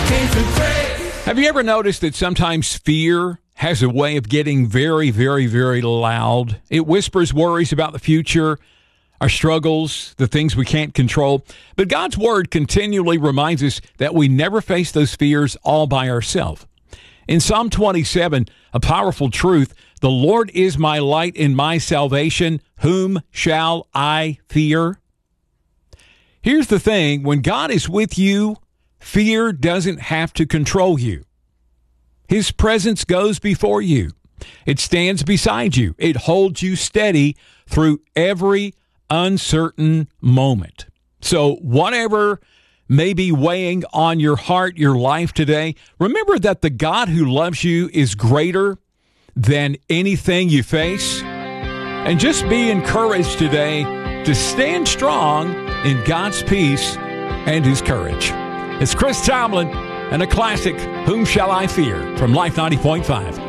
Have you ever noticed that sometimes fear has a way of getting very, very, very loud? It whispers worries about the future, our struggles, the things we can't control. But God's word continually reminds us that we never face those fears all by ourselves. In Psalm 27, a powerful truth, the Lord is my light and my salvation. Whom shall I fear? Here's the thing. When God is with you, fear doesn't have to control you. His presence goes before you. It stands beside you. It holds you steady through every uncertain moment. So whatever may be weighing on your heart, your life today, remember that the God who loves you is greater than anything you face. And just be encouraged today to stand strong in God's peace and his courage. It's Chris Tomlin and a classic, Whom Shall I Fear, from Life 90.5.